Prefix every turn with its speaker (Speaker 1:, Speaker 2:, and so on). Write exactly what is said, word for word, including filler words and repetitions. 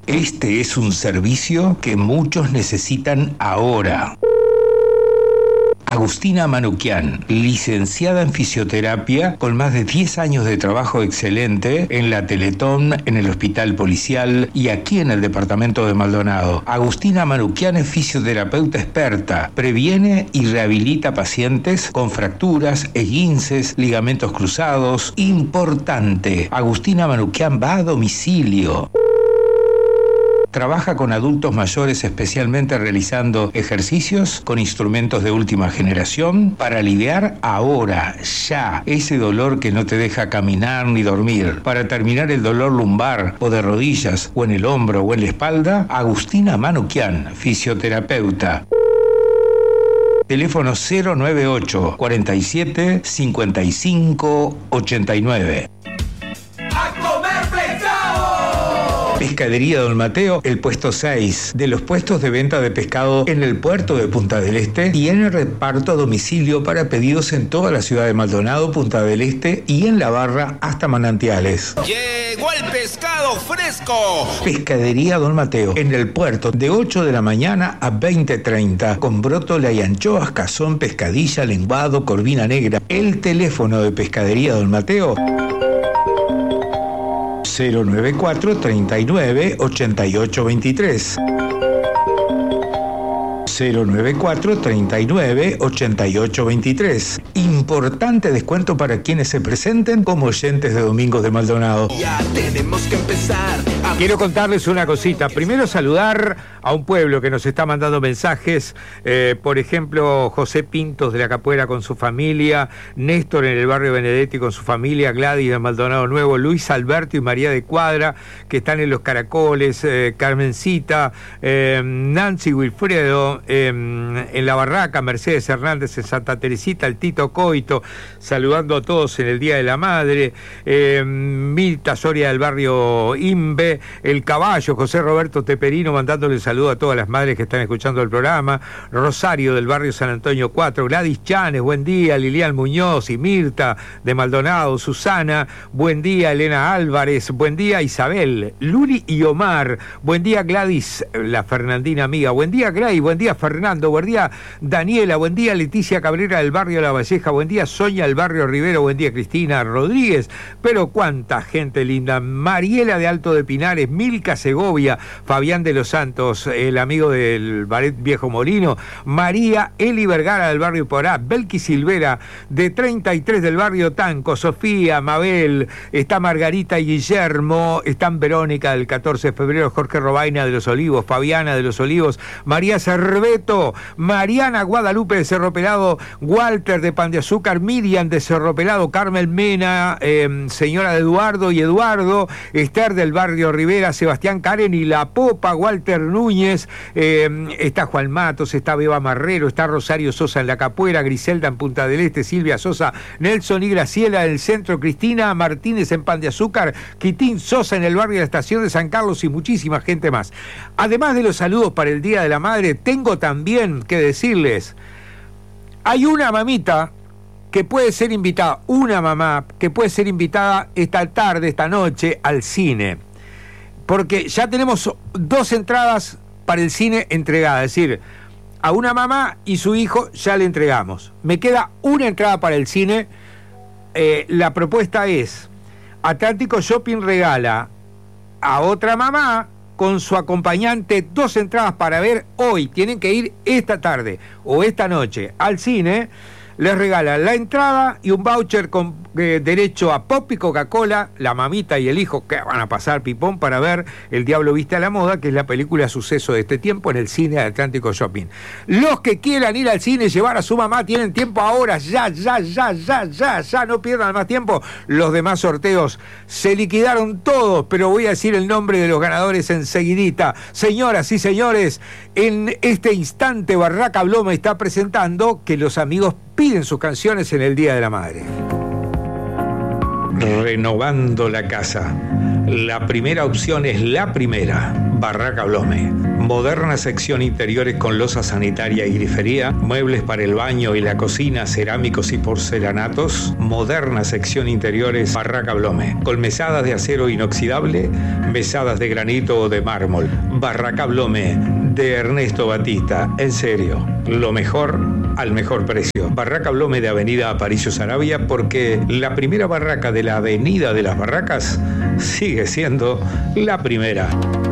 Speaker 1: Este es un servicio que muchos necesitan ahora. Agustina Manuquian, licenciada en fisioterapia con más de diez años de trabajo excelente en la Teletón, en el Hospital Policial y aquí en el departamento de Maldonado. Agustina Manuquian es fisioterapeuta experta, previene y rehabilita pacientes con fracturas, esguinces, ligamentos cruzados. Importante, Agustina Manuquian va a domicilio. Trabaja con adultos mayores, especialmente realizando ejercicios con instrumentos de última generación para aliviar ahora, ya, ese dolor que no te deja caminar ni dormir. Para terminar el dolor lumbar o de rodillas o en el hombro o en la espalda, Agustina Manuquian, fisioterapeuta. Teléfono cero noventa y ocho, cuarenta y siete, cincuenta y cinco, ochenta y nueve. Pescadería Don Mateo, el puesto seis de los puestos de venta de pescado en el puerto de Punta del Este y en el reparto a domicilio para pedidos en toda la ciudad de Maldonado, Punta del Este y en La Barra hasta Manantiales.
Speaker 2: ¡Llegó el pescado fresco!
Speaker 1: Pescadería Don Mateo, en el puerto de ocho de la mañana a veinte treinta, con brótola y anchoas, cazón, pescadilla, lenguado, corvina negra. El teléfono de Pescadería Don Mateo cero noventa y cuatro, treinta y nueve, ochenta y ocho veintitrés. cero noventa y cuatro, treinta y nueve, ochenta y ocho veintitrés. Importante descuento para quienes se presenten como oyentes de Domingos de Maldonado.
Speaker 2: Ya tenemos que empezar. A...
Speaker 3: Quiero contarles una cosita. Primero saludar a un pueblo que nos está mandando mensajes. Eh, por ejemplo, José Pintos de la Capuera con su familia, Néstor en el barrio Benedetti con su familia, Gladys de Maldonado Nuevo, Luis Alberto y María de Cuadra, que están en Los Caracoles, eh, Carmencita, eh, Nancy Wilfredo, eh, en La Barraca, Mercedes Hernández en Santa Teresita, el Tito Coito, saludando a todos en el Día de la Madre, eh, Mirta Soria del barrio Imbe, El Caballo, José Roberto Teperino mandándole saludo a todas las madres que están escuchando el programa, Rosario del barrio San Antonio cuatro, Gladys Chanes, buen día, Lilian Muñoz y Mirta de Maldonado, Susana, buen día, Elena Álvarez, buen día, Isabel, Luli y Omar, buen día, Gladys, la Fernandina amiga, buen día, Gray, buen día, Fernando, buen día, Daniela, buen día, Leticia Cabrera del barrio La Valleja, buen día, Sonia del barrio Rivero, buen día, Cristina Rodríguez, pero cuánta gente linda, Mariela de Alto de Pinares, Milka Segovia, Fabián de los Santos, el amigo del Baret Viejo Molino, María Eli Vergara del barrio Porá, Belki Silvera de treinta y tres del barrio Tanco, Sofía, Mabel, está Margarita y Guillermo, están Verónica del catorce de febrero, Jorge Robaina de Los Olivos, Fabiana de Los Olivos, María Cerveto, Mariana Guadalupe de Cerro Pelado, Walter de Pan de Azúcar, Miriam de Cerro Pelado, Carmel Mena, eh, señora de Eduardo y Eduardo, Esther del barrio Rivera, Sebastián Karen y La Popa, Walter Núñez, eh, está Juan Matos, está Beba Marrero, está Rosario Sosa en La Capuera, Griselda en Punta del Este, Silvia Sosa, Nelson y Graciela en el centro, Cristina Martínez en Pan de Azúcar, Quitín Sosa en el barrio de la Estación de San Carlos y muchísima gente más. Además de los saludos para el Día de la Madre, tengo también que decirles, hay una mamita que puede ser invitada, una mamá que puede ser invitada esta tarde, esta noche, al cine. Porque ya tenemos dos entradas para el cine entregadas, es decir, a una mamá y su hijo ya le entregamos. Me queda una entrada para el cine. Eh, la propuesta es, Atlántico Shopping regala a otra mamá con su acompañante dos entradas para ver hoy. Tienen que ir esta tarde o esta noche al cine. Les regala la entrada y un voucher con eh, derecho a pop y Coca-Cola, la mamita y el hijo que van a pasar pipón para ver El Diablo Viste a la Moda, que es la película suceso de este tiempo en el cine de Atlántico Shopping. Los que quieran ir al cine y llevar a su mamá tienen tiempo ahora, ya, ya, ya, ya, ya, ya, no pierdan más tiempo. Los demás sorteos se liquidaron todos, pero voy a decir el nombre de los ganadores enseguidita. Señoras y señores, en este instante Barraca Bloma está presentando que los amigos piden sus canciones en el Día de la Madre.
Speaker 1: Renovando la casa. La primera opción es la primera, Barraca Blome. Moderna sección interiores con losa sanitaria y grifería, muebles para el baño y la cocina, cerámicos y porcelanatos. Moderna sección interiores, Barraca Blome. Con mesadas de acero inoxidable, mesadas de granito o de mármol. Barraca Blome, de Ernesto Batista. En serio, lo mejor al mejor precio. Barraca Blome de Avenida Aparicio Saravia, porque la primera barraca de la Avenida de las Barracas sigue siendo la primera.